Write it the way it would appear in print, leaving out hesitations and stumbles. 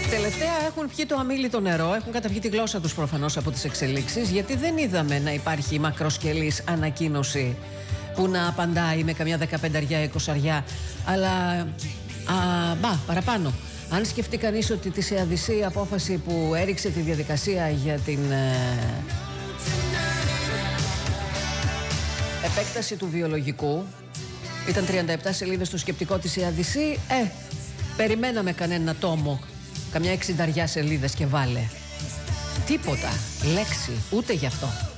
Τελευταία έχουν πιει το αμίλητο νερό, έχουν καταβγεί τη γλώσσα τους προφανώς από τις εξελίξεις, γιατί δεν είδαμε να υπάρχει μακροσκελής ανακοίνωση που να απαντάει με καμιά 15-20, αλλά παραπάνω. Αν σκεφτεί κανείς ότι τη ΣΕΑΔΙΣΗ απόφαση που έριξε τη διαδικασία για την επέκταση του βιολογικού ήταν 37 σελίδες στο σκεπτικό της ΣΕΑΔΙΣΗ, περιμέναμε κανένα τόμο, καμιά 60 σελίδες και βάλε. Τίποτα, λέξη, ούτε γι' αυτό.